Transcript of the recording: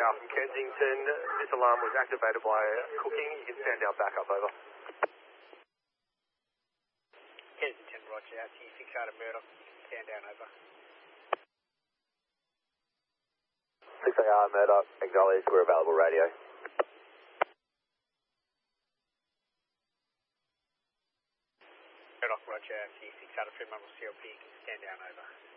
6AR from Kensington. This alarm was activated by cooking. You can stand down back up, over. Kensington, roger. T6 out of Murdoch. Stand down, over. 6AR Murdoch, acknowledged, we're available radio. Murdoch, roger. T6 out of Fremantle CLP. You can stand down, over.